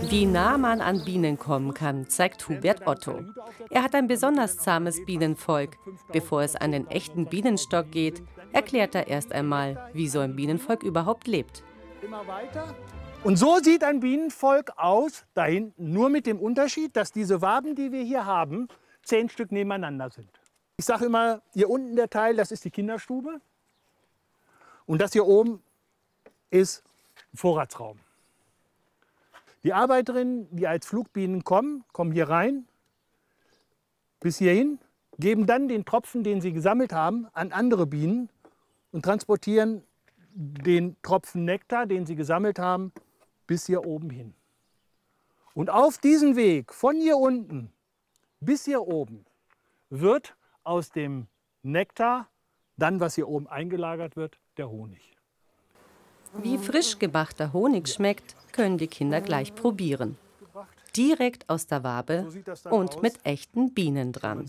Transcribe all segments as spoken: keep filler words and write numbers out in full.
Wie nah man an Bienen kommen kann, zeigt Hubert Otto. Er hat ein besonders zahmes Bienenvolk. Bevor es an den echten Bienenstock geht, erklärt er erst einmal, wie so ein Bienenvolk überhaupt lebt. Immer weiter. Und so sieht ein Bienenvolk aus, da hinten, nur mit dem Unterschied, dass diese Waben, die wir hier haben, zehn Stück nebeneinander sind. Ich sage immer, hier unten der Teil, das ist die Kinderstube. Und das hier oben ist ein Vorratsraum. Die Arbeiterinnen, die als Flugbienen kommen, kommen hier rein, bis hierhin, geben dann den Tropfen, den sie gesammelt haben, an andere Bienen und transportieren den Tropfen Nektar, den sie gesammelt haben, bis hier oben hin. Und auf diesem Weg, von hier unten bis hier oben, wird aus dem Nektar, dann was hier oben eingelagert wird, der Honig. Wie frisch gebackter Honig schmeckt, können die Kinder gleich probieren. Direkt aus der Wabe und mit echten Bienen dran.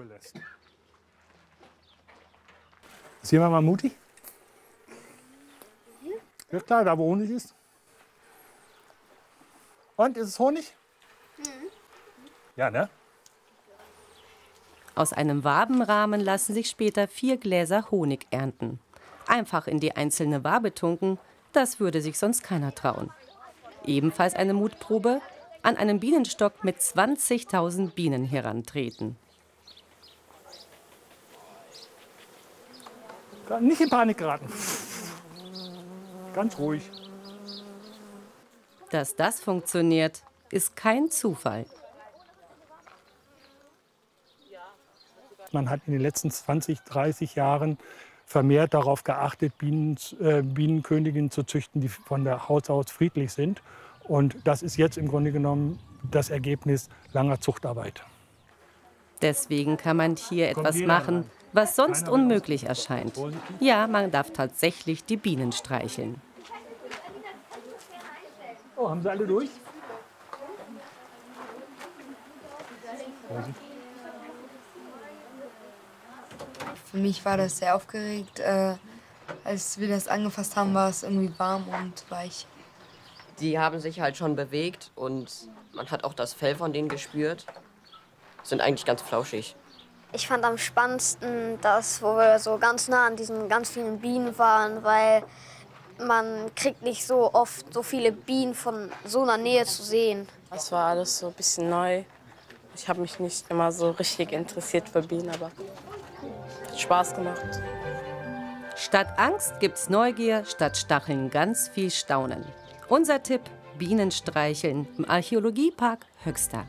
Sehen wir mal mutig? Ja klar, da wo Honig ist. Und, ist es Honig? Mhm. Ja, ne? Aus einem Wabenrahmen lassen sich später vier Gläser Honig ernten. Einfach in die einzelne Wabe tunken, das würde sich sonst keiner trauen. Ebenfalls eine Mutprobe, an einem Bienenstock mit zwanzigtausend Bienen herantreten. Nicht in Panik geraten. Ganz ruhig. Dass das funktioniert, ist kein Zufall. Man hat in den letzten zwanzig, dreißig Jahren vermehrt darauf geachtet, Bienen, äh, Bienenköniginnen zu züchten, die von der Haus aus friedlich sind. Und das ist jetzt im Grunde genommen das Ergebnis langer Zuchtarbeit. Deswegen kann man hier etwas machen, was sonst unmöglich erscheint. Ja, man darf tatsächlich die Bienen streicheln. Oh, haben sie alle durch? Für mich war das sehr aufgeregt. Äh, als wir das angefasst haben, war es irgendwie warm und weich. Die haben sich halt schon bewegt und man hat auch das Fell von denen gespürt. Sind eigentlich ganz flauschig. Ich fand am spannendsten das, wo wir so ganz nah an diesen ganz vielen Bienen waren, weil man kriegt nicht so oft so viele Bienen von so einer Nähe zu sehen. Das war alles so ein bisschen neu. Ich habe mich nicht immer so richtig interessiert für Bienen, aber es hat Spaß gemacht. Statt Angst gibt's Neugier, statt Stacheln ganz viel Staunen. Unser Tipp: Bienen streicheln im Archäologiepark Höxter.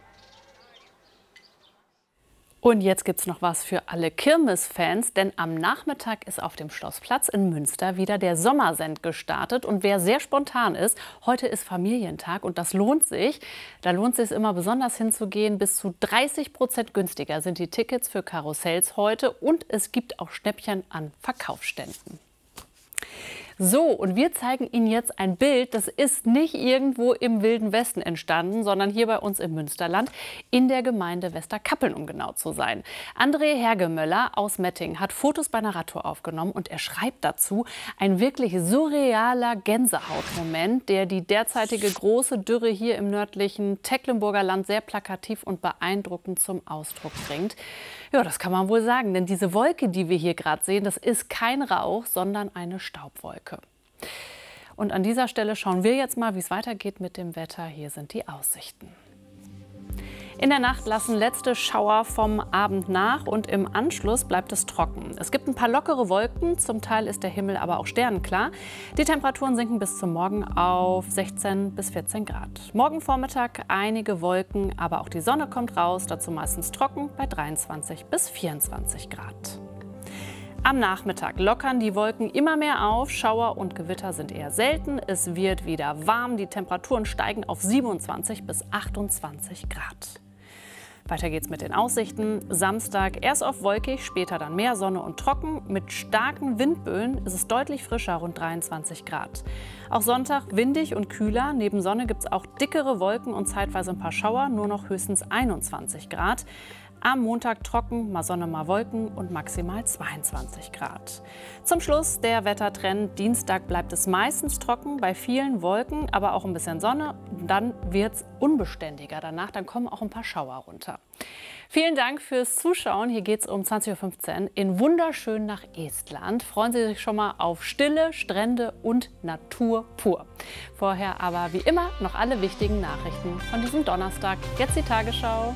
Und jetzt gibt's noch was für alle Kirmesfans, denn am Nachmittag ist auf dem Schlossplatz in Münster wieder der Sommersend gestartet. Und wer sehr spontan ist, heute ist Familientag und das lohnt sich. Da lohnt es sich immer besonders hinzugehen. Bis zu dreißig Prozent günstiger sind die Tickets für Karussells heute und es gibt auch Schnäppchen an Verkaufsständen. So, und wir zeigen Ihnen jetzt ein Bild, das ist nicht irgendwo im Wilden Westen entstanden, sondern hier bei uns im Münsterland, in der Gemeinde Westerkappeln, um genau zu sein. André Hergemöller aus Metting hat Fotos bei einer Radtour aufgenommen und er schreibt dazu: ein wirklich surrealer Gänsehautmoment, der die derzeitige große Dürre hier im nördlichen Tecklenburger Land sehr plakativ und beeindruckend zum Ausdruck bringt. Ja, das kann man wohl sagen, denn diese Wolke, die wir hier gerade sehen, das ist kein Rauch, sondern eine Staubwolke. Und an dieser Stelle schauen wir jetzt mal, wie es weitergeht mit dem Wetter. Hier sind die Aussichten. In der Nacht lassen letzte Schauer vom Abend nach und im Anschluss bleibt es trocken. Es gibt ein paar lockere Wolken, zum Teil ist der Himmel aber auch sternenklar. Die Temperaturen sinken bis zum Morgen auf sechzehn bis vierzehn Grad. Morgen Vormittag einige Wolken, aber auch die Sonne kommt raus, dazu meistens trocken bei dreiundzwanzig bis vierundzwanzig Grad. Am Nachmittag lockern die Wolken immer mehr auf, Schauer und Gewitter sind eher selten. Es wird wieder warm, die Temperaturen steigen auf siebenundzwanzig bis achtundzwanzig Grad. Weiter geht's mit den Aussichten. Samstag erst oft wolkig, später dann mehr Sonne und trocken. Mit starken Windböen ist es deutlich frischer, rund dreiundzwanzig Grad. Auch Sonntag windig und kühler. Neben Sonne gibt es auch dickere Wolken und zeitweise ein paar Schauer, nur noch höchstens einundzwanzig Grad. Am Montag trocken, mal Sonne, mal Wolken und maximal zweiundzwanzig Grad. Zum Schluss der Wettertrend. Dienstag bleibt es meistens trocken, bei vielen Wolken, aber auch ein bisschen Sonne. Dann wird es unbeständiger danach, dann kommen auch ein paar Schauer runter. Vielen Dank fürs Zuschauen. Hier geht es um zwanzig Uhr fünfzehn in wunderschön nach Estland. Freuen Sie sich schon mal auf Stille, Strände und Natur pur. Vorher aber wie immer noch alle wichtigen Nachrichten von diesem Donnerstag. Jetzt die Tagesschau.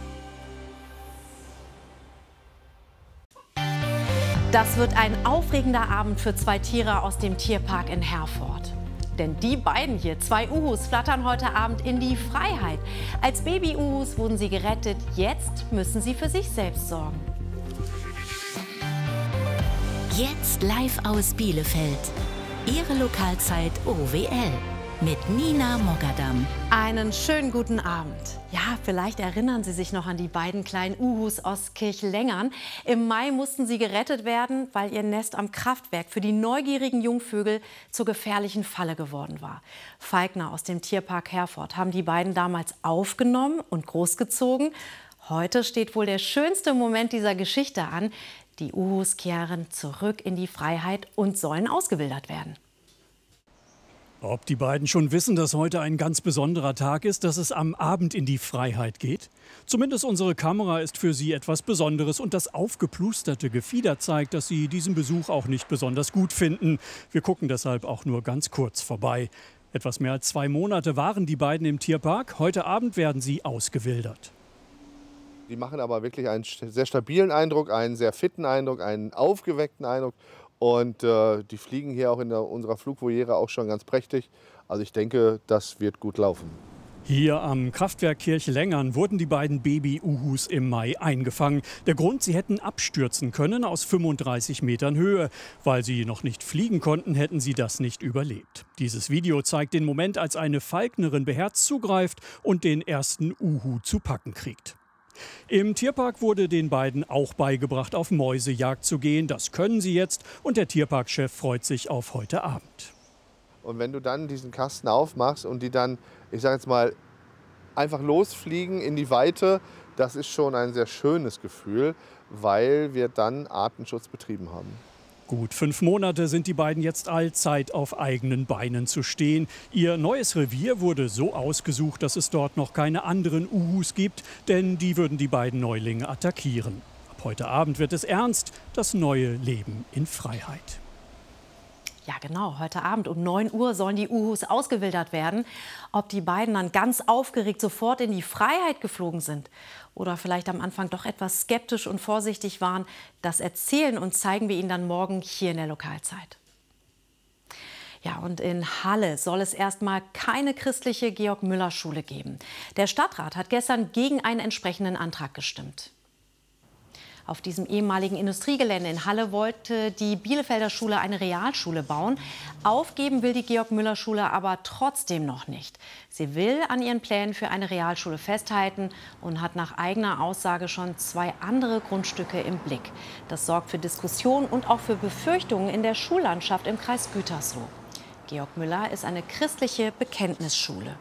Das wird ein aufregender Abend für zwei Tiere aus dem Tierpark in Herford. Denn die beiden hier, zwei Uhus, flattern heute Abend in die Freiheit. Als Baby-Uhus wurden sie gerettet. Jetzt müssen sie für sich selbst sorgen. Jetzt live aus Bielefeld. Ihre Lokalzeit O W L mit Nina Mogadam. Einen schönen guten Abend. Ja, vielleicht erinnern Sie sich noch an die beiden kleinen Uhus aus Kirchlengern. Im Mai mussten sie gerettet werden, weil ihr Nest am Kraftwerk für die neugierigen Jungvögel zur gefährlichen Falle geworden war. Falkner aus dem Tierpark Herford haben die beiden damals aufgenommen und großgezogen. Heute steht wohl der schönste Moment dieser Geschichte an. Die Uhus kehren zurück in die Freiheit und sollen ausgewildert werden. Ob die beiden schon wissen, dass heute ein ganz besonderer Tag ist, dass es am Abend in die Freiheit geht? Zumindest unsere Kamera ist für sie etwas Besonderes und das aufgeplusterte Gefieder zeigt, dass sie diesen Besuch auch nicht besonders gut finden. Wir gucken deshalb auch nur ganz kurz vorbei. Etwas mehr als zwei Monate waren die beiden im Tierpark. Heute Abend werden sie ausgewildert. Die machen aber wirklich einen sehr stabilen Eindruck, einen sehr fitten Eindruck, einen aufgeweckten Eindruck. Und äh, die fliegen hier auch in der, unserer Flugvoliere auch schon ganz prächtig. Also ich denke, das wird gut laufen. Hier am Kraftwerk Kirchlengern wurden die beiden Baby-Uhus im Mai eingefangen. Der Grund, sie hätten abstürzen können aus fünfunddreißig Metern Höhe. Weil sie noch nicht fliegen konnten, hätten sie das nicht überlebt. Dieses Video zeigt den Moment, als eine Falknerin beherzt zugreift und den ersten Uhu zu packen kriegt. Im Tierpark wurde den beiden auch beigebracht, auf Mäusejagd zu gehen. Das können sie jetzt und der Tierparkchef freut sich auf heute Abend. Und wenn du dann diesen Kasten aufmachst und die dann, ich sage jetzt mal, einfach losfliegen in die Weite, das ist schon ein sehr schönes Gefühl, weil wir dann Artenschutz betrieben haben. Gut fünf Monate sind die beiden jetzt alt, Zeit auf eigenen Beinen zu stehen. Ihr neues Revier wurde so ausgesucht, dass es dort noch keine anderen Uhus gibt, denn die würden die beiden Neulinge attackieren. Ab heute Abend wird es ernst, das neue Leben in Freiheit. Ja, genau. Heute Abend um neun Uhr sollen die Uhus ausgewildert werden. Ob die beiden dann ganz aufgeregt sofort in die Freiheit geflogen sind oder vielleicht am Anfang doch etwas skeptisch und vorsichtig waren, das erzählen und zeigen wir Ihnen dann morgen hier in der Lokalzeit. Ja, und in Halle soll es erstmal keine christliche Georg-Müller-Schule geben. Der Stadtrat hat gestern gegen einen entsprechenden Antrag gestimmt. Auf diesem ehemaligen Industriegelände in Halle wollte die Bielefelder Schule eine Realschule bauen. Aufgeben will die Georg-Müller-Schule aber trotzdem noch nicht. Sie will an ihren Plänen für eine Realschule festhalten und hat nach eigener Aussage schon zwei andere Grundstücke im Blick. Das sorgt für Diskussionen und auch für Befürchtungen in der Schullandschaft im Kreis Gütersloh. Georg Müller ist eine christliche Bekenntnisschule.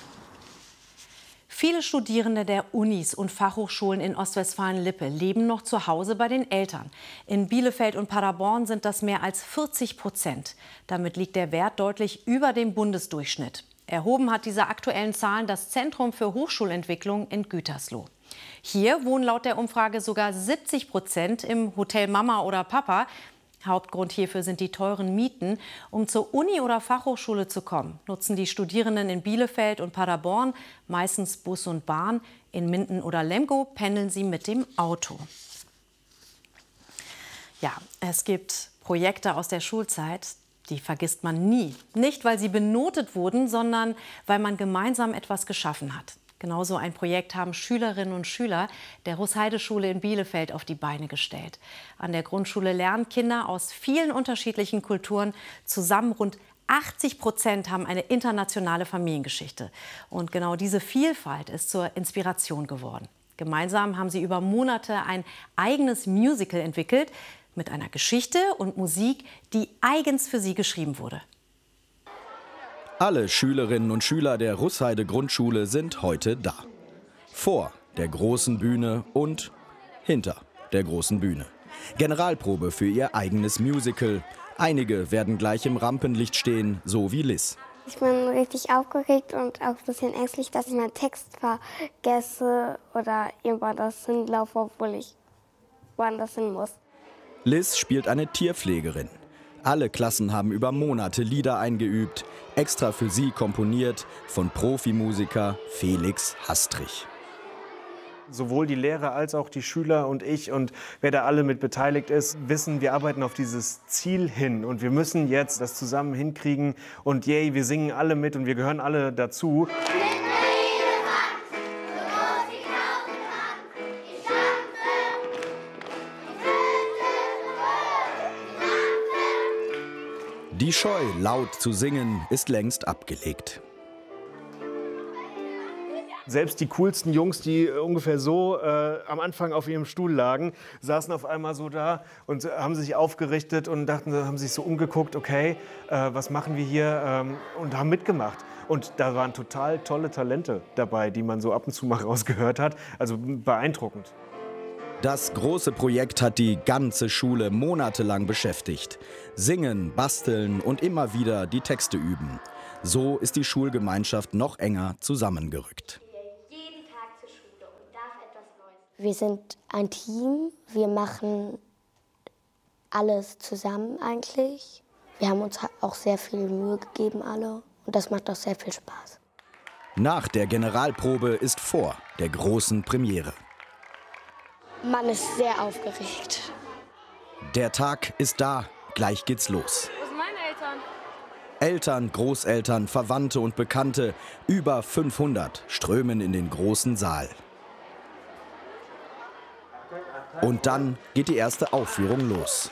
Viele Studierende der Unis und Fachhochschulen in Ostwestfalen-Lippe leben noch zu Hause bei den Eltern. In Bielefeld und Paderborn sind das mehr als vierzig Prozent. Damit liegt der Wert deutlich über dem Bundesdurchschnitt. Erhoben hat diese aktuellen Zahlen das Zentrum für Hochschulentwicklung in Gütersloh. Hier wohnen laut der Umfrage sogar siebzig Prozent im Hotel Mama oder Papa. Hauptgrund hierfür sind die teuren Mieten. Um zur Uni oder Fachhochschule zu kommen, nutzen die Studierenden in Bielefeld und Paderborn meistens Bus und Bahn. In Minden oder Lemgo pendeln sie mit dem Auto. Ja, es gibt Projekte aus der Schulzeit, die vergisst man nie. Nicht, weil sie benotet wurden, sondern weil man gemeinsam etwas geschaffen hat. Genauso ein Projekt haben Schülerinnen und Schüler der Rußheide-Schule in Bielefeld auf die Beine gestellt. An der Grundschule lernen Kinder aus vielen unterschiedlichen Kulturen zusammen. Rund achtzig Prozent haben eine internationale Familiengeschichte. Und genau diese Vielfalt ist zur Inspiration geworden. Gemeinsam haben sie über Monate ein eigenes Musical entwickelt mit einer Geschichte und Musik, die eigens für sie geschrieben wurde. Alle Schülerinnen und Schüler der Rußheide Grundschule sind heute da. Vor der großen Bühne und hinter der großen Bühne. Generalprobe für ihr eigenes Musical. Einige werden gleich im Rampenlicht stehen, so wie Liz. Ich bin richtig aufgeregt und auch ein bisschen ängstlich, dass ich meinen Text vergesse oder irgendwann das hinlaufe, obwohl ich woanders hin muss. Liz spielt eine Tierpflegerin. Alle Klassen haben über Monate Lieder eingeübt, extra für sie komponiert von Profimusiker Felix Hastrich. Sowohl die Lehrer als auch die Schüler und ich und wer da alle mit beteiligt ist, wissen, wir arbeiten auf dieses Ziel hin und wir müssen jetzt das zusammen hinkriegen und yay, wir singen alle mit und wir gehören alle dazu. Die Scheu, laut zu singen, ist längst abgelegt. Selbst die coolsten Jungs, die ungefähr so äh, am Anfang auf ihrem Stuhl lagen, saßen auf einmal so da und haben sich aufgerichtet und dachten, haben sich so umgeguckt, okay, äh, was machen wir hier, ähm, und haben mitgemacht. Und da waren total tolle Talente dabei, die man so ab und zu mal rausgehört hat. Also beeindruckend. Das große Projekt hat die ganze Schule monatelang beschäftigt. Singen, basteln und immer wieder die Texte üben. So ist die Schulgemeinschaft noch enger zusammengerückt. Wir sind ein Team, wir machen alles zusammen eigentlich. Wir haben uns auch sehr viel Mühe gegeben alle und das macht auch sehr viel Spaß. Nach der Generalprobe ist vor der großen Premiere. Man ist sehr aufgeregt. Der Tag ist da, gleich geht's los. Wo sind meine Eltern? Eltern, Großeltern, Verwandte und Bekannte, über fünfhundert strömen in den großen Saal. Und dann geht die erste Aufführung los.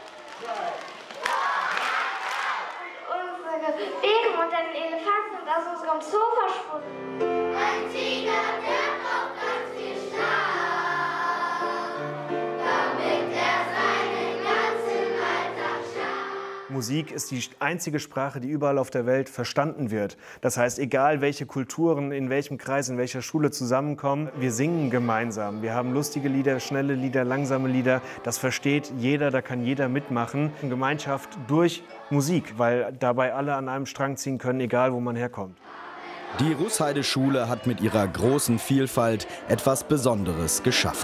Unsere Bären und ein Elefant sind aus unserem Zoo verschwunden. Ein Tiger, der braucht ganz viel Schlaf, damit er seinen ganzen Alltag schafft. Musik ist die einzige Sprache, die überall auf der Welt verstanden wird. Das heißt, egal welche Kulturen, in welchem Kreis, in welcher Schule zusammenkommen, wir singen gemeinsam. Wir haben lustige Lieder, schnelle Lieder, langsame Lieder. Das versteht jeder, da kann jeder mitmachen. Eine Gemeinschaft durch Musik, weil dabei alle an einem Strang ziehen können, egal wo man herkommt. Die Rußheide-Schule hat mit ihrer großen Vielfalt etwas Besonderes geschafft.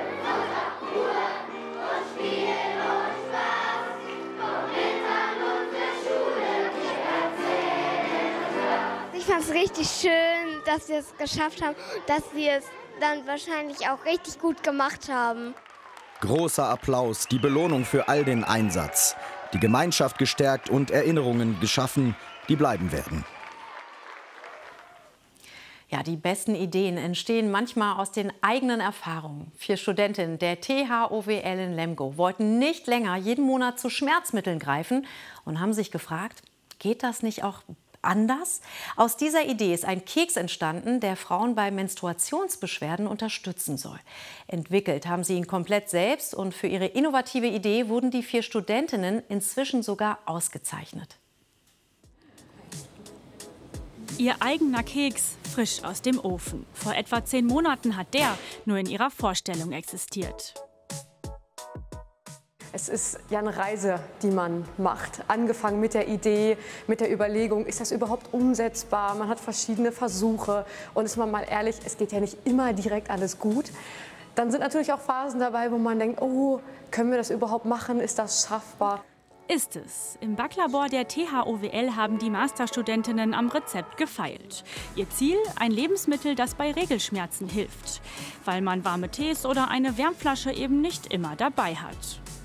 Ich fand es richtig schön, dass wir es geschafft haben, dass wir es dann wahrscheinlich auch richtig gut gemacht haben. Großer Applaus, die Belohnung für all den Einsatz. Die Gemeinschaft gestärkt und Erinnerungen geschaffen, die bleiben werden. Ja, die besten Ideen entstehen manchmal aus den eigenen Erfahrungen. Vier Studentinnen der T H O W L in Lemgo wollten nicht länger jeden Monat zu Schmerzmitteln greifen und haben sich gefragt, geht das nicht auch anders? Aus dieser Idee ist ein Keks entstanden, der Frauen bei Menstruationsbeschwerden unterstützen soll. Entwickelt haben sie ihn komplett selbst und für ihre innovative Idee wurden die vier Studentinnen inzwischen sogar ausgezeichnet. Ihr eigener Keks, frisch aus dem Ofen. Vor etwa zehn Monaten hat der nur in ihrer Vorstellung existiert. Es ist ja eine Reise, die man macht. Angefangen mit der Idee, mit der Überlegung, ist das überhaupt umsetzbar? Man hat verschiedene Versuche und ist man mal ehrlich, es geht ja nicht immer direkt alles gut. Dann sind natürlich auch Phasen dabei, wo man denkt, oh, können wir das überhaupt machen? Ist das schaffbar? Ist es. Im Backlabor der T H O W L haben die Masterstudentinnen am Rezept gefeilt. Ihr Ziel? Ein Lebensmittel, das bei Regelschmerzen hilft. Weil man warme Tees oder eine Wärmflasche eben nicht immer dabei hat.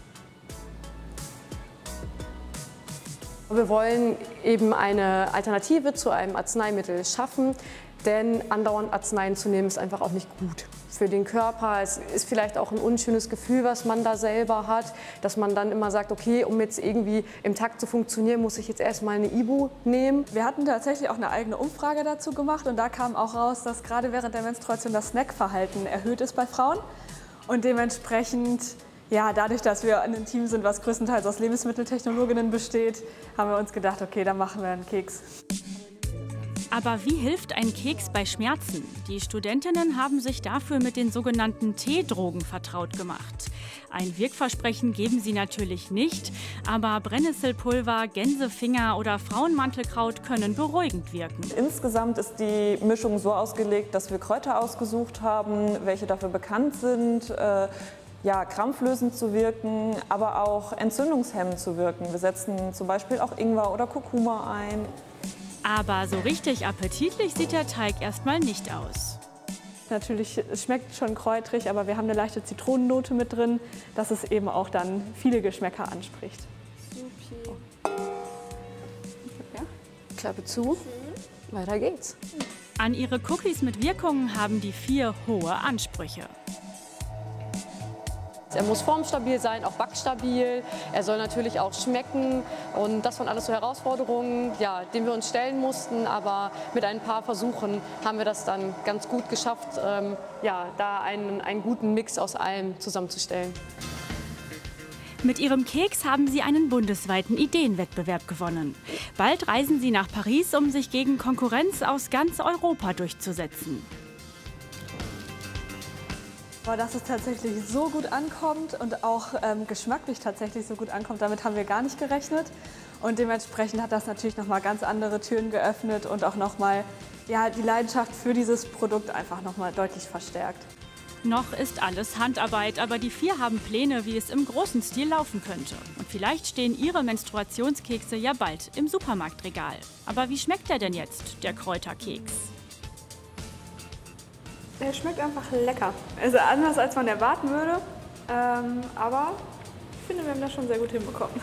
Wir wollen eben eine Alternative zu einem Arzneimittel schaffen, denn andauernd Arzneien zu nehmen ist einfach auch nicht gut für den Körper. Es ist vielleicht auch ein unschönes Gefühl, was man da selber hat, dass man dann immer sagt, okay, um jetzt irgendwie im Takt zu funktionieren, muss ich jetzt erstmal eine Ibu nehmen. Wir hatten tatsächlich auch eine eigene Umfrage dazu gemacht und da kam auch raus, dass gerade während der Menstruation das Snackverhalten erhöht ist bei Frauen und dementsprechend, ja, dadurch, dass wir ein Team sind, was größtenteils aus Lebensmitteltechnologinnen besteht, haben wir uns gedacht, okay, dann machen wir einen Keks. Aber wie hilft ein Keks bei Schmerzen? Die Studentinnen haben sich dafür mit den sogenannten T-Drogen vertraut gemacht. Ein Wirkversprechen geben sie natürlich nicht, aber Brennnesselpulver, Gänsefinger oder Frauenmantelkraut können beruhigend wirken. Insgesamt ist die Mischung so ausgelegt, dass wir Kräuter ausgesucht haben, welche dafür bekannt sind, äh, ja, krampflösend zu wirken, aber auch entzündungshemmend zu wirken. Wir setzen zum Beispiel auch Ingwer oder Kurkuma ein. Aber so richtig appetitlich sieht der Teig erstmal nicht aus. Natürlich, es schmeckt schon kräutrig, aber wir haben eine leichte Zitronennote mit drin, dass es eben auch dann viele Geschmäcker anspricht. Ja. Klappe zu, weiter geht's. An ihre Cookies mit Wirkungen haben die vier hohe Ansprüche. Er muss formstabil sein, auch backstabil. Er soll natürlich auch schmecken. Und das waren alles so Herausforderungen, ja, denen wir uns stellen mussten. Aber mit ein paar Versuchen haben wir das dann ganz gut geschafft, ähm, ja, da einen, einen guten Mix aus allem zusammenzustellen. Mit ihrem Keks haben sie einen bundesweiten Ideenwettbewerb gewonnen. Bald reisen sie nach Paris, um sich gegen Konkurrenz aus ganz Europa durchzusetzen. Aber dass es tatsächlich so gut ankommt und auch ähm, geschmacklich tatsächlich so gut ankommt, damit haben wir gar nicht gerechnet. Und dementsprechend hat das natürlich noch mal ganz andere Türen geöffnet und auch noch mal, ja, die Leidenschaft für dieses Produkt einfach noch mal deutlich verstärkt. Noch ist alles Handarbeit, aber die vier haben Pläne, wie es im großen Stil laufen könnte. Und vielleicht stehen ihre Menstruationskekse ja bald im Supermarktregal. Aber wie schmeckt der denn jetzt, der Kräuterkeks? Der schmeckt einfach lecker. Also anders, als man erwarten würde. Ähm, aber ich finde, wir haben das schon sehr gut hinbekommen.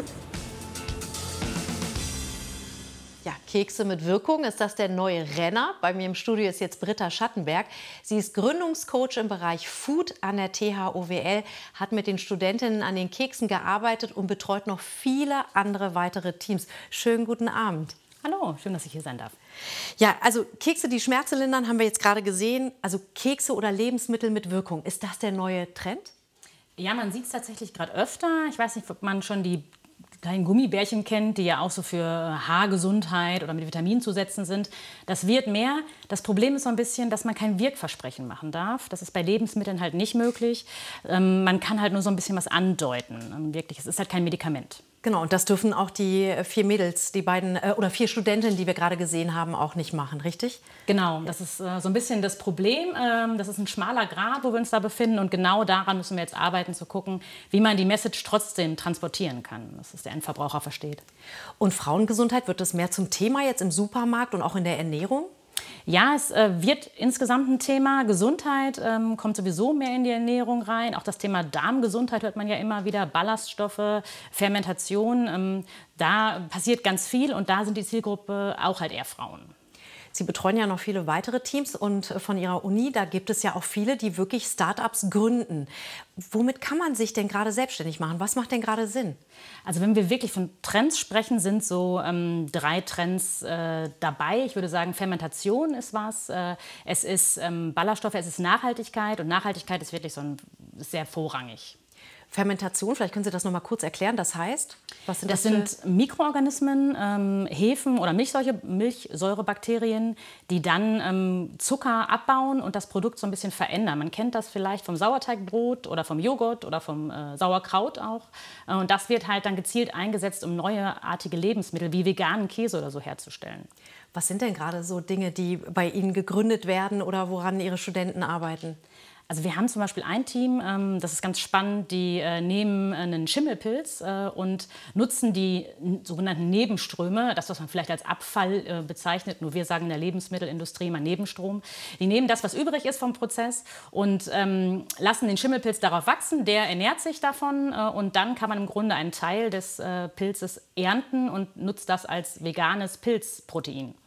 Ja, Kekse mit Wirkung, ist das der neue Renner? Bei mir im Studio ist jetzt Britta Schattenberg. Sie ist Gründungscoach im Bereich Food an der T H O W L, hat mit den Studentinnen an den Keksen gearbeitet und betreut noch viele andere weitere Teams. Schönen guten Abend. Hallo, schön, dass ich hier sein darf. Ja, also Kekse, die Schmerzen lindern, haben wir jetzt gerade gesehen. Also Kekse oder Lebensmittel mit Wirkung. Ist das der neue Trend? Ja, man sieht es tatsächlich gerade öfter. Ich weiß nicht, ob man schon die kleinen Gummibärchen kennt, die ja auch so für Haargesundheit oder mit Vitaminen zu setzen sind. Das wird mehr. Das Problem ist so ein bisschen, dass man kein Wirkversprechen machen darf. Das ist bei Lebensmitteln halt nicht möglich. Ähm, man kann halt nur so ein bisschen was andeuten. Ähm, wirklich, es ist halt kein Medikament. Genau, und das dürfen auch die vier Mädels, die beiden äh, oder vier Studentinnen, die wir gerade gesehen haben, auch nicht machen, richtig? Genau, das ist äh, so ein bisschen das Problem. Ähm, das ist ein schmaler Grat, wo wir uns da befinden. Und genau daran müssen wir jetzt arbeiten, zu gucken, wie man die Message trotzdem transportieren kann, dass es der Endverbraucher versteht. Und Frauengesundheit, wird das mehr zum Thema jetzt im Supermarkt und auch in der Ernährung? Ja, es äh, wird insgesamt ein Thema. Gesundheit ähm, kommt sowieso mehr in die Ernährung rein. Auch das Thema Darmgesundheit hört man ja immer wieder. Ballaststoffe, Fermentation. Ähm, da passiert ganz viel und da sind die Zielgruppe auch halt eher Frauen. Sie betreuen ja noch viele weitere Teams und von Ihrer Uni, da gibt es ja auch viele, die wirklich Start-ups gründen. Womit kann man sich denn gerade selbstständig machen? Was macht denn gerade Sinn? Also wenn wir wirklich von Trends sprechen, sind so ähm, drei Trends äh, dabei. Ich würde sagen, Fermentation ist was, äh, es ist ähm, Ballaststoffe, es ist Nachhaltigkeit und Nachhaltigkeit ist wirklich so ein, sehr vorrangig. Fermentation, vielleicht können Sie das noch mal kurz erklären. Das heißt, was sind das? Das sind Mikroorganismen, ähm, Hefen oder Milchsäure, Milchsäurebakterien, die dann ähm, Zucker abbauen und das Produkt so ein bisschen verändern. Man kennt das vielleicht vom Sauerteigbrot oder vom Joghurt oder vom äh, Sauerkraut auch. Und das wird halt dann gezielt eingesetzt, um neuartige Lebensmittel wie veganen Käse oder so herzustellen. Was sind denn gerade so Dinge, die bei Ihnen gegründet werden oder woran Ihre Studenten arbeiten? Also wir haben zum Beispiel ein Team, ähm, das ist ganz spannend, die äh, nehmen einen Schimmelpilz äh, und nutzen die sogenannten Nebenströme, das, was man vielleicht als Abfall äh, bezeichnet, nur wir sagen in der Lebensmittelindustrie mal Nebenstrom. Die nehmen das, was übrig ist vom Prozess und ähm, lassen den Schimmelpilz darauf wachsen, der ernährt sich davon äh, und dann kann man im Grunde einen Teil des äh, Pilzes ernten und nutzt das als veganes Pilzprotein.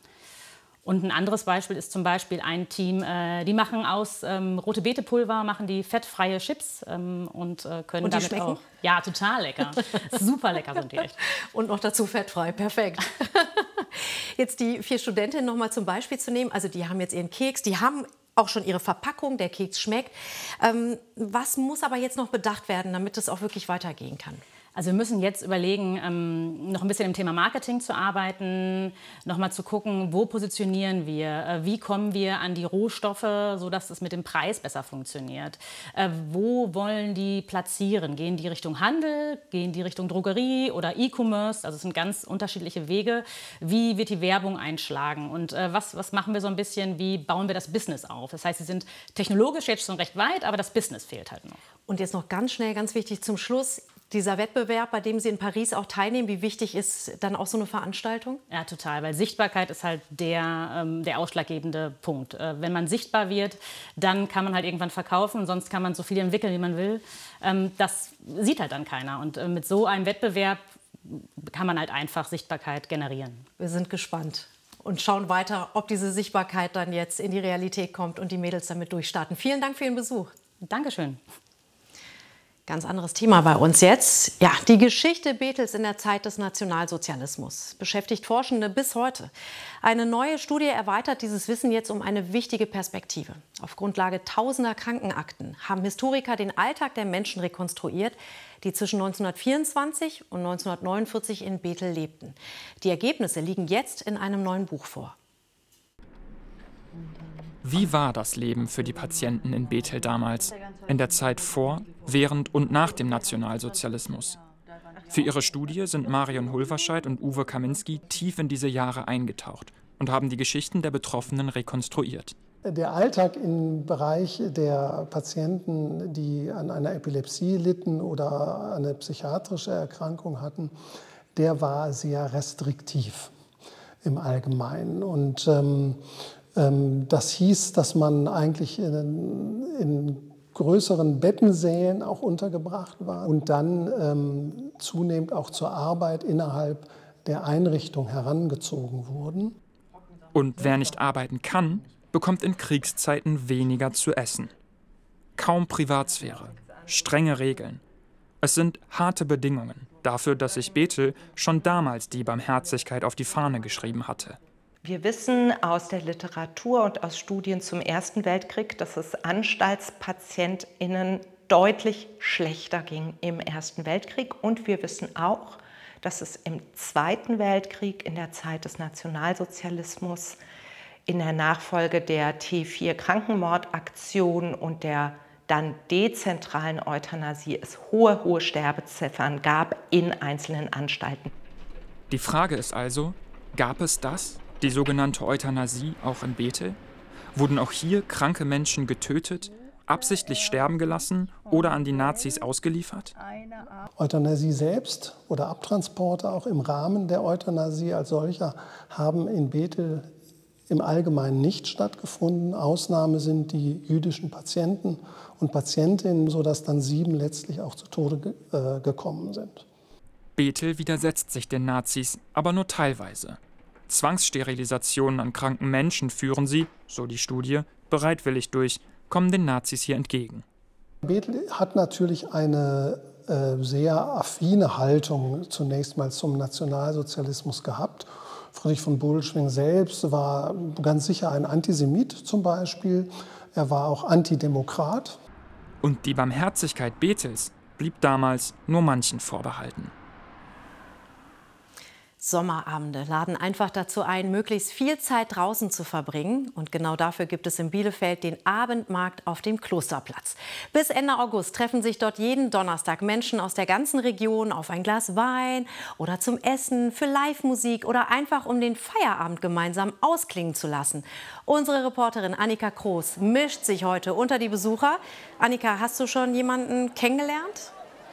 Und ein anderes Beispiel ist zum Beispiel ein Team, äh, die machen aus ähm, rote Beete-Pulver, machen die fettfreie Chips ähm, und äh, können und die damit schmecken? auch... Ja, total lecker. Super lecker sind die echt. Und noch dazu fettfrei, perfekt. Jetzt die vier Studentinnen noch mal zum Beispiel zu nehmen. Also die haben jetzt ihren Keks, die haben auch schon ihre Verpackung, der Keks schmeckt. Ähm, was muss aber jetzt noch bedacht werden, damit es auch wirklich weitergehen kann? Also wir müssen jetzt überlegen, ähm, noch ein bisschen im Thema Marketing zu arbeiten, noch mal zu gucken, wo positionieren wir, äh, wie kommen wir an die Rohstoffe, sodass es mit dem Preis besser funktioniert. Äh, wo wollen die platzieren? Gehen die Richtung Handel, gehen die Richtung Drogerie oder E-Commerce? Also es sind ganz unterschiedliche Wege. Wie wird die Werbung einschlagen? Und äh, was, was machen wir so ein bisschen, wie bauen wir das Business auf? Das heißt, sie sind technologisch jetzt schon recht weit, aber das Business fehlt halt noch. Und jetzt noch ganz schnell, ganz wichtig zum Schluss, dieser Wettbewerb, bei dem Sie in Paris auch teilnehmen, wie wichtig ist dann auch so eine Veranstaltung? Ja, total, weil Sichtbarkeit ist halt der, ähm, der ausschlaggebende Punkt. Äh, wenn man sichtbar wird, dann kann man halt irgendwann verkaufen, sonst kann man so viel entwickeln, wie man will. Ähm, das sieht halt dann keiner. Und äh, mit so einem Wettbewerb kann man halt einfach Sichtbarkeit generieren. Wir sind gespannt und schauen weiter, ob diese Sichtbarkeit dann jetzt in die Realität kommt und die Mädels damit durchstarten. Vielen Dank für Ihren Besuch. Dankeschön. Ganz anderes Thema bei uns jetzt. Ja, die Geschichte Bethels in der Zeit des Nationalsozialismus beschäftigt Forschende bis heute. Eine neue Studie erweitert dieses Wissen jetzt um eine wichtige Perspektive. Auf Grundlage tausender Krankenakten haben Historiker den Alltag der Menschen rekonstruiert, die zwischen neunzehnhundertvierundzwanzig und neunzehnhundertneunundvierzig in Bethel lebten. Die Ergebnisse liegen jetzt in einem neuen Buch vor. Wie war das Leben für die Patienten in Bethel damals, in der Zeit vor, während und nach dem Nationalsozialismus? Für ihre Studie sind Marion Hulverscheid und Uwe Kaminski tief in diese Jahre eingetaucht und haben die Geschichten der Betroffenen rekonstruiert. Der Alltag im Bereich der Patienten, die an einer Epilepsie litten oder eine psychiatrische Erkrankung hatten, der war sehr restriktiv im Allgemeinen. Und ähm, Das hieß, dass man eigentlich in, in größeren Bettensälen auch untergebracht war und dann ähm, zunehmend auch zur Arbeit innerhalb der Einrichtung herangezogen wurden. Und wer nicht arbeiten kann, bekommt in Kriegszeiten weniger zu essen. Kaum Privatsphäre, strenge Regeln. Es sind harte Bedingungen dafür, dass sich Bethel schon damals die Barmherzigkeit auf die Fahne geschrieben hatte. Wir wissen aus der Literatur und aus Studien zum Ersten Weltkrieg, dass es AnstaltspatientInnen deutlich schlechter ging im Ersten Weltkrieg. Und wir wissen auch, dass es im Zweiten Weltkrieg, in der Zeit des Nationalsozialismus, in der Nachfolge der T vier Krankenmordaktion und der dann dezentralen Euthanasie es hohe, hohe Sterbeziffern gab in einzelnen Anstalten. Die Frage ist also, gab es das? Die sogenannte Euthanasie auch in Bethel? Wurden auch hier kranke Menschen getötet, absichtlich sterben gelassen oder an die Nazis ausgeliefert? Euthanasie selbst oder Abtransporte auch im Rahmen der Euthanasie als solcher haben in Bethel im Allgemeinen nicht stattgefunden. Ausnahme sind die jüdischen Patienten und Patientinnen, sodass dann sieben letztlich auch zu Tode ge äh, gekommen sind. Bethel widersetzt sich den Nazis, aber nur teilweise. Zwangssterilisationen an kranken Menschen führen sie, so die Studie, bereitwillig durch, kommen den Nazis hier entgegen. Bethel hat natürlich eine äh, sehr affine Haltung zunächst mal zum Nationalsozialismus gehabt. Friedrich von Bodelschwingh selbst war ganz sicher ein Antisemit zum Beispiel. Er war auch Antidemokrat. Und die Barmherzigkeit Bethels blieb damals nur manchen vorbehalten. Sommerabende laden einfach dazu ein, möglichst viel Zeit draußen zu verbringen. Und genau dafür gibt es in Bielefeld den Abendmarkt auf dem Klosterplatz. Bis Ende August treffen sich dort jeden Donnerstag Menschen aus der ganzen Region auf ein Glas Wein oder zum Essen, für Live-Musik oder einfach um den Feierabend gemeinsam ausklingen zu lassen. Unsere Reporterin Annika Kroos mischt sich heute unter die Besucher. Annika, hast du schon jemanden kennengelernt?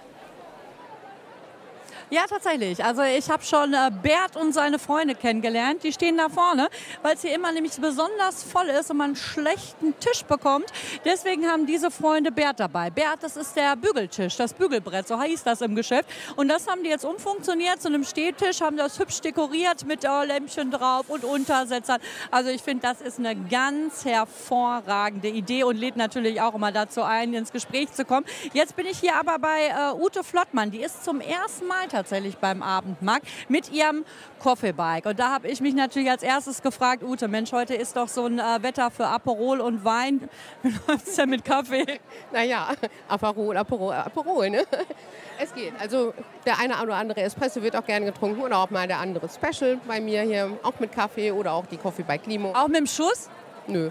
Ja, tatsächlich. Also ich habe schon äh, Bert und seine Freunde kennengelernt. Die stehen da vorne, weil es hier immer nämlich besonders voll ist und man einen schlechten Tisch bekommt. Deswegen haben diese Freunde Bert dabei. Bert, das ist der Bügeltisch, das Bügelbrett, so hieß das im Geschäft. Und das haben die jetzt umfunktioniert zu einem Stehtisch, haben das hübsch dekoriert mit äh, Lämpchen drauf und Untersetzern. Also ich finde, das ist eine ganz hervorragende Idee und lädt natürlich auch immer dazu ein, ins Gespräch zu kommen. Jetzt bin ich hier aber bei äh, Ute Flottmann. Die ist zum ersten Mal tatsächlich beim Abendmarkt mit ihrem Coffeebike. Und da habe ich mich natürlich als erstes gefragt, Ute, Mensch, heute ist doch so ein äh, Wetter für Aperol und Wein. Wie läuft es denn mit Kaffee? Naja, Aperol, Aperol, Aperol, ne? Es geht. Also der eine oder andere Espresso wird auch gerne getrunken oder auch mal der andere Special bei mir hier, auch mit Kaffee oder auch die Coffeebike Limo. Auch mit dem Schuss? Nö.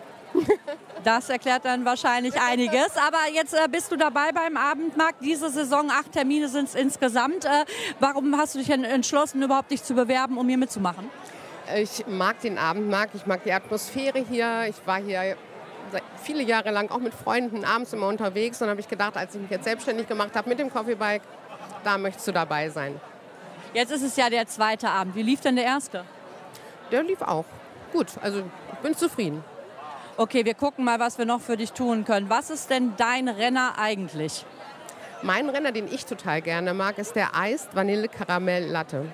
Das erklärt dann wahrscheinlich einiges. Aber jetzt äh, bist du dabei beim Abendmarkt. Diese Saison, acht Termine sind es insgesamt. Äh, warum hast du dich entschlossen, überhaupt dich zu bewerben, um hier mitzumachen? Ich mag den Abendmarkt, ich mag die Atmosphäre hier. Ich war hier viele Jahre lang auch mit Freunden abends immer unterwegs und habe ich gedacht, als ich mich jetzt selbstständig gemacht habe mit dem Coffeebike, da möchtest du dabei sein. Jetzt ist es ja der zweite Abend. Wie lief denn der erste? Der lief auch gut. Also ich bin zufrieden. Okay, wir gucken mal, was wir noch für dich tun können. Was ist denn dein Renner eigentlich? Mein Renner, den ich total gerne mag, ist der Iced Vanille Karamell Latte.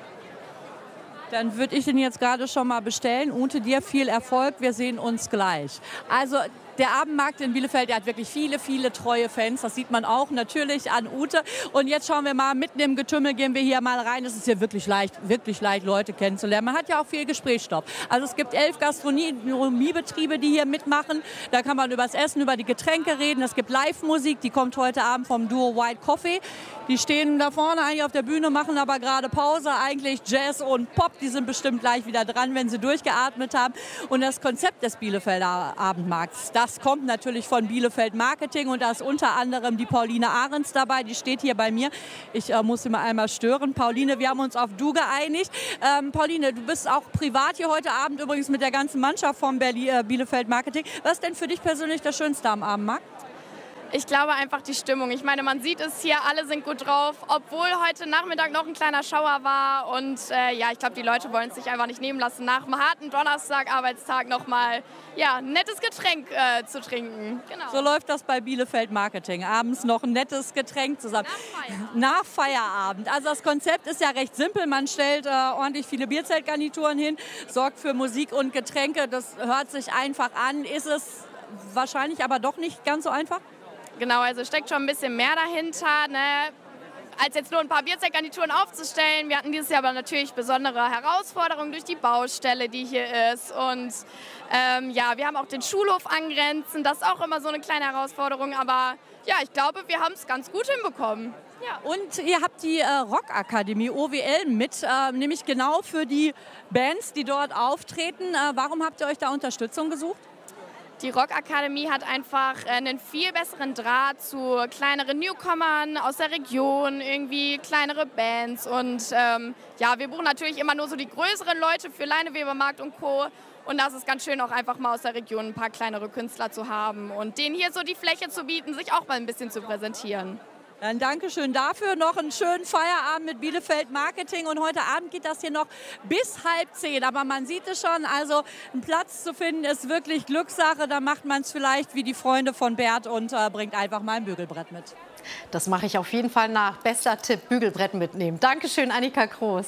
Dann würde ich den jetzt gerade schon mal bestellen. Ute, dir viel Erfolg. Wir sehen uns gleich. Also der Abendmarkt in Bielefeld, der hat wirklich viele, viele treue Fans. Das sieht man auch natürlich an Ute. Und jetzt schauen wir mal, mitten im Getümmel gehen wir hier mal rein. Es ist hier wirklich leicht, wirklich leicht, Leute kennenzulernen. Man hat ja auch viel Gesprächsstoff. Also es gibt elf Gastronomiebetriebe, die hier mitmachen. Da kann man über das Essen, über die Getränke reden. Es gibt Live-Musik, die kommt heute Abend vom Duo White Coffee. Die stehen da vorne eigentlich auf der Bühne, machen aber gerade Pause. Eigentlich Jazz und Pop, die sind bestimmt gleich wieder dran, wenn sie durchgeatmet haben. Und das Konzept des Bielefelder Abendmarkts, das kommt natürlich von Bielefeld Marketing und da ist unter anderem die Pauline Ahrens dabei, die steht hier bei mir. Ich äh, muss sie mal einmal stören. Pauline, wir haben uns auf du geeinigt. Ähm, Pauline, du bist auch privat hier heute Abend übrigens mit der ganzen Mannschaft vom Berlin, äh, Bielefeld Marketing. Was ist denn für dich persönlich das Schönste am Abendmarkt? Ich glaube einfach die Stimmung. Ich meine, man sieht es hier, alle sind gut drauf, obwohl heute Nachmittag noch ein kleiner Schauer war. Und äh, ja, ich glaube, die Leute wollen es sich einfach nicht nehmen lassen, nach einem harten Donnerstag-Arbeitstag noch mal ja, ein nettes Getränk äh, zu trinken. Genau. So läuft das bei Bielefeld Marketing. Abends noch ein nettes Getränk zusammen. Nach Feierabend. Nach Feierabend. Also das Konzept ist ja recht simpel. Man stellt äh, ordentlich viele Bierzeltgarnituren hin, sorgt für Musik und Getränke. Das hört sich einfach an. Ist es wahrscheinlich aber doch nicht ganz so einfach? Genau, also steckt schon ein bisschen mehr dahinter, ne? Als jetzt nur ein paar Bierzeltgarnituren aufzustellen. Wir hatten dieses Jahr aber natürlich besondere Herausforderungen durch die Baustelle, die hier ist. Und ähm, ja, wir haben auch den Schulhof angrenzend. Das ist auch immer so eine kleine Herausforderung. Aber ja, ich glaube, wir haben es ganz gut hinbekommen. Ja. Und ihr habt die äh, Rockakademie O W L mit, äh, nämlich genau für die Bands, die dort auftreten. Äh, warum habt ihr euch da Unterstützung gesucht? Die Rockakademie hat einfach einen viel besseren Draht zu kleineren Newcomern aus der Region, irgendwie kleinere Bands. Und ähm, ja, wir buchen natürlich immer nur so die größeren Leute für Leinewebermarkt und Co. Und das ist ganz schön, auch einfach mal aus der Region ein paar kleinere Künstler zu haben und denen hier so die Fläche zu bieten, sich auch mal ein bisschen zu präsentieren. Dann Dankeschön dafür. Noch einen schönen Feierabend mit Bielefeld Marketing. Und heute Abend geht das hier noch bis halb zehn. Aber man sieht es schon, also einen Platz zu finden ist wirklich Glückssache. Da macht man es vielleicht wie die Freunde von Bert und äh, bringt einfach mal ein Bügelbrett mit. Das mache ich auf jeden Fall nach. Bester Tipp, Bügelbrett mitnehmen. Dankeschön, Annika Kroos.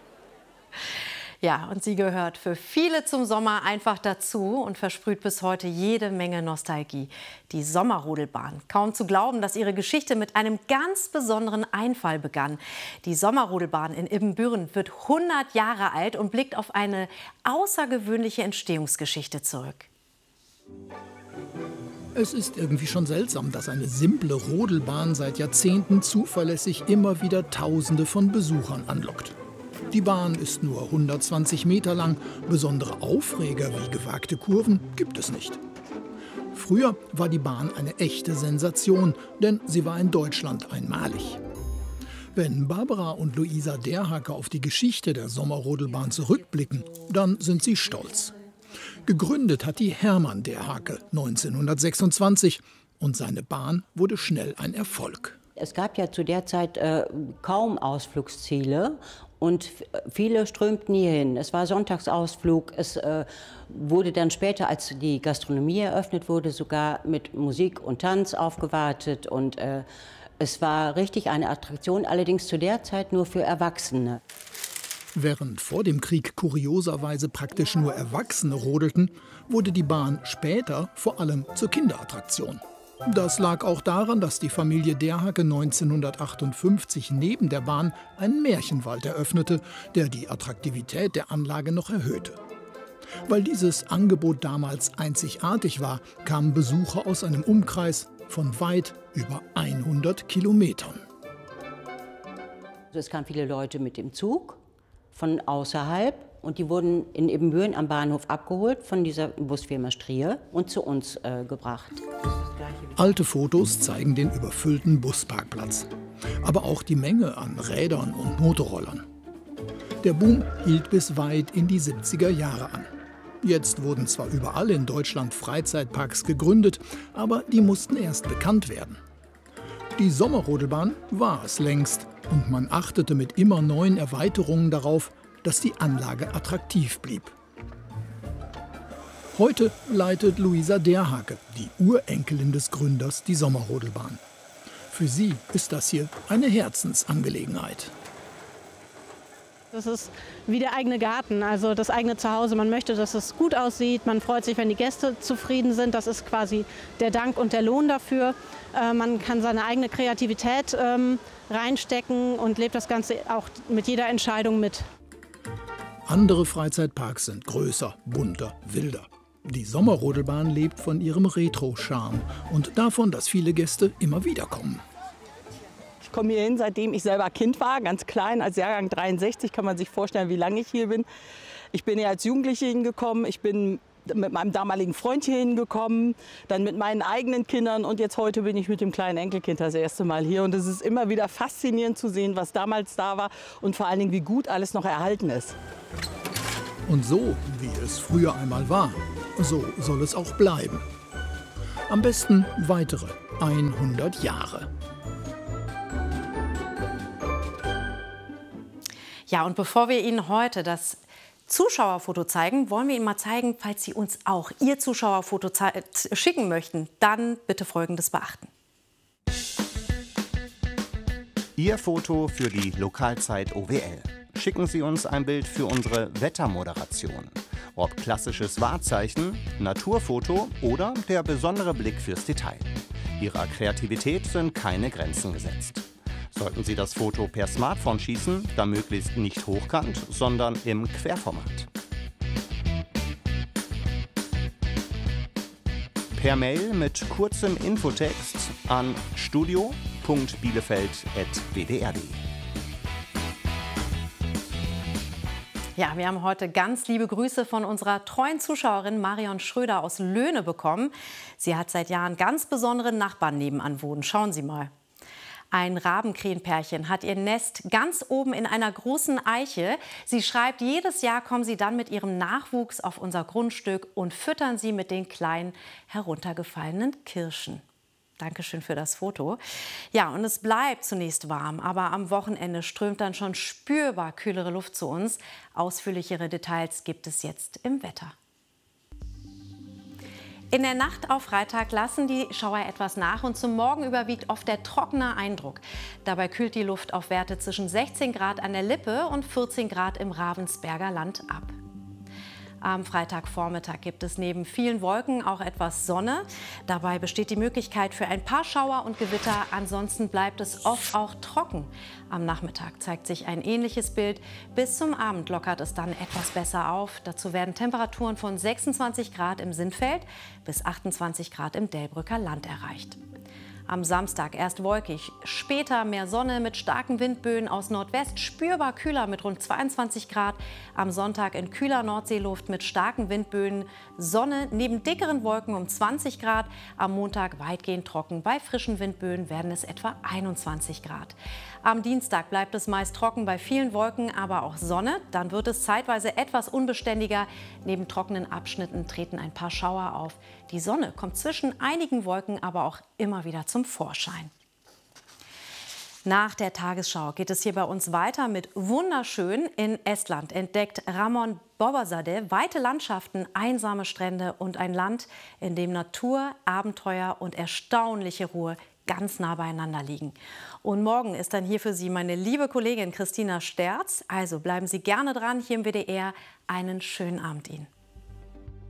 Ja, und sie gehört für viele zum Sommer einfach dazu und versprüht bis heute jede Menge Nostalgie. Die Sommerrodelbahn. Kaum zu glauben, dass ihre Geschichte mit einem ganz besonderen Einfall begann. Die Sommerrodelbahn in Ibbenbüren wird hundert Jahre alt und blickt auf eine außergewöhnliche Entstehungsgeschichte zurück. Es ist irgendwie schon seltsam, dass eine simple Rodelbahn seit Jahrzehnten zuverlässig immer wieder Tausende von Besuchern anlockt. Die Bahn ist nur hundertzwanzig Meter lang. Besondere Aufreger wie gewagte Kurven gibt es nicht. Früher war die Bahn eine echte Sensation, denn sie war in Deutschland einmalig. Wenn Barbara und Luisa Derhake auf die Geschichte der Sommerrodelbahn zurückblicken, dann sind sie stolz. Gegründet hat die Hermann Derhake neunzehnhundertsechsundzwanzig und seine Bahn wurde schnell ein Erfolg. Es gab ja zu der Zeit äh, kaum Ausflugsziele und viele strömten hierhin. Es war Sonntagsausflug. Es äh, wurde dann später, als die Gastronomie eröffnet wurde, sogar mit Musik und Tanz aufgewartet. Und äh, es war richtig eine Attraktion, allerdings zu der Zeit nur für Erwachsene. Während vor dem Krieg kurioserweise praktisch nur Erwachsene rodelten, wurde die Bahn später vor allem zur Kinderattraktion. Das lag auch daran, dass die Familie Derhake neunzehnhundertachtundfünfzig neben der Bahn einen Märchenwald eröffnete, der die Attraktivität der Anlage noch erhöhte. Weil dieses Angebot damals einzigartig war, kamen Besucher aus einem Umkreis von weit über hundert Kilometern. Es kamen viele Leute mit dem Zug von außerhalb und die wurden in Ibbenbüren am Bahnhof abgeholt von dieser Busfirma Strier und zu uns äh, gebracht. Alte Fotos zeigen den überfüllten Busparkplatz, aber auch die Menge an Rädern und Motorrollern. Der Boom hielt bis weit in die siebziger Jahre an. Jetzt wurden zwar überall in Deutschland Freizeitparks gegründet, aber die mussten erst bekannt werden. Die Sommerrodelbahn war es längst und man achtete mit immer neuen Erweiterungen darauf, dass die Anlage attraktiv blieb. Heute leitet Luisa Derhake, die Urenkelin des Gründers, die Sommerrodelbahn. Für sie ist das hier eine Herzensangelegenheit. Das ist wie der eigene Garten, also das eigene Zuhause. Man möchte, dass es gut aussieht. Man freut sich, wenn die Gäste zufrieden sind. Das ist quasi der Dank und der Lohn dafür. Äh, man kann seine eigene Kreativität ähm, reinstecken und lebt das Ganze auch mit jeder Entscheidung mit. Andere Freizeitparks sind größer, bunter, wilder. Die Sommerrodelbahn lebt von ihrem Retro-Charme und davon, dass viele Gäste immer wieder kommen. Ich komme hier hin, seitdem ich selber Kind war, ganz klein, als Jahrgang dreiundsechzig, kann man sich vorstellen, wie lange ich hier bin. Ich bin hier als Jugendliche hingekommen, ich bin mit meinem damaligen Freund hier hingekommen, dann mit meinen eigenen Kindern und jetzt heute bin ich mit dem kleinen Enkelkind das erste Mal hier. Und es ist immer wieder faszinierend zu sehen, was damals da war und vor allen Dingen, wie gut alles noch erhalten ist. Und so, wie es früher einmal war, so soll es auch bleiben. Am besten weitere hundert Jahre. Ja, und bevor wir Ihnen heute das Zuschauerfoto zeigen, wollen wir Ihnen mal zeigen, falls Sie uns auch Ihr Zuschauerfoto schicken möchten, dann bitte Folgendes beachten. Ihr Foto für die Lokalzeit O W L. Schicken Sie uns ein Bild für unsere Wettermoderation. Ob klassisches Wahrzeichen, Naturfoto oder der besondere Blick fürs Detail. Ihrer Kreativität sind keine Grenzen gesetzt. Sollten Sie das Foto per Smartphone schießen, dann möglichst nicht hochkant, sondern im Querformat. Per Mail mit kurzem Infotext an studio punkt bielefeld at b d r punkt d e. Ja, wir haben heute ganz liebe Grüße von unserer treuen Zuschauerin Marion Schröder aus Löhne bekommen. Sie hat seit Jahren ganz besondere Nachbarn nebenan wohnen. Schauen Sie mal. Ein Rabenkrähenpärchen hat ihr Nest ganz oben in einer großen Eiche. Sie schreibt, jedes Jahr kommen sie dann mit ihrem Nachwuchs auf unser Grundstück und füttern sie mit den kleinen heruntergefallenen Kirschen. Dankeschön für das Foto. Ja, und es bleibt zunächst warm, aber am Wochenende strömt dann schon spürbar kühlere Luft zu uns. Ausführlichere Details gibt es jetzt im Wetter. In der Nacht auf Freitag lassen die Schauer etwas nach und zum Morgen überwiegt oft der trockene Eindruck. Dabei kühlt die Luft auf Werte zwischen sechzehn Grad an der Lippe und vierzehn Grad im Ravensberger Land ab. Am Freitagvormittag gibt es neben vielen Wolken auch etwas Sonne. Dabei besteht die Möglichkeit für ein paar Schauer und Gewitter. Ansonsten bleibt es oft auch trocken. Am Nachmittag zeigt sich ein ähnliches Bild. Bis zum Abend lockert es dann etwas besser auf. Dazu werden Temperaturen von sechsundzwanzig Grad im Sinnfeld bis achtundzwanzig Grad im Delbrücker Land erreicht. Am Samstag erst wolkig, später mehr Sonne mit starken Windböen aus Nordwest, spürbar kühler mit rund zweiundzwanzig Grad. Am Sonntag in kühler Nordseeluft mit starken Windböen, Sonne neben dickeren Wolken um zwanzig Grad. Am Montag weitgehend trocken, bei frischen Windböen werden es etwa einundzwanzig Grad. Am Dienstag bleibt es meist trocken bei vielen Wolken, aber auch Sonne. Dann wird es zeitweise etwas unbeständiger. Neben trockenen Abschnitten treten ein paar Schauer auf. Die Sonne kommt zwischen einigen Wolken aber auch immer wieder zum Vorschein. Nach der Tagesschau geht es hier bei uns weiter mit wunderschön. In Estland entdeckt Ramon Bobasade weite Landschaften, einsame Strände und ein Land, in dem Natur, Abenteuer und erstaunliche Ruhe ganz nah beieinander liegen. Und morgen ist dann hier für Sie meine liebe Kollegin Christina Sterz. Also bleiben Sie gerne dran hier im W D R. Einen schönen Abend Ihnen.